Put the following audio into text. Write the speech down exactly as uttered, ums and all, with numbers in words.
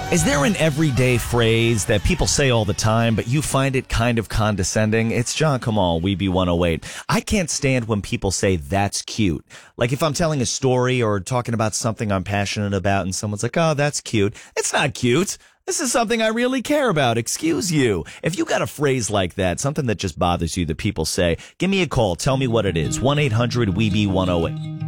Is there an everyday phrase that people say all the time, but you find it kind of condescending? It's John Kamal, Weeby one oh eight. I can't stand when people say, that's cute. Like if I'm telling a story or talking about something I'm passionate about and someone's like, oh, that's cute. It's not cute. This is something I really care about. Excuse you. If you got a phrase like that, something that just bothers you that people say, give me a call. Tell me what it is. one eight hundred Weeby one oh eight.